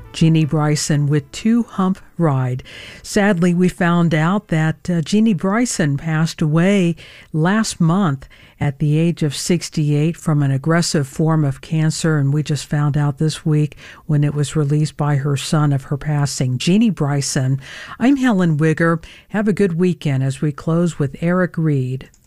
Jeannie Bryson with Two Hump Ride. Sadly, we found out that Jeannie Bryson passed away last month at the age of 68 from an aggressive form of cancer, and we just found out this week when it was released by her son of her passing. Jeannie Bryson. I'm Helen Wigger. Have a good weekend as we close with Eric Reed.